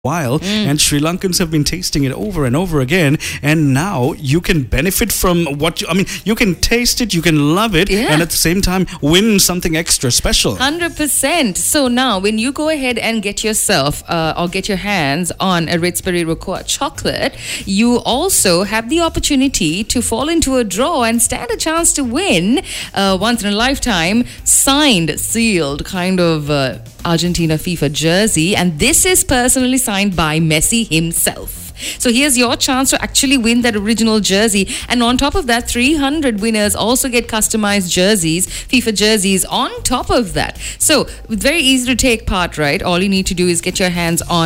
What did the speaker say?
while, and Sri Lankans have been tasting it over and over again, and now you can benefit from you can taste it, you can love it, and at the same time win something extra special. 100%. So now when you go ahead and get yourself or get your hands on a Ritz Barrero Coa chocolate, you also have the opportunity to fall into a draw and stand a chance to win once in a lifetime signed, sealed kind of Argentina FIFA jersey, and this is personally signed by Messi himself. So here's your chance to actually win that original jersey, and on top of that, 300 winners also get customized jerseys, FIFA jerseys on top of that. So very easy to take part, right? All you need to do is get your hands on